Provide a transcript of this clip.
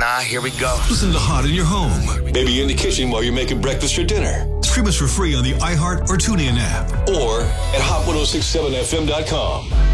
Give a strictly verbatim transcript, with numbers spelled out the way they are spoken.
Nah, here we go. Listen to Hot in your home. Maybe in the kitchen while you're making breakfast for dinner. Stream us for free on the iHeart or TuneIn app. Or at hot ten sixty-seven f m dot com.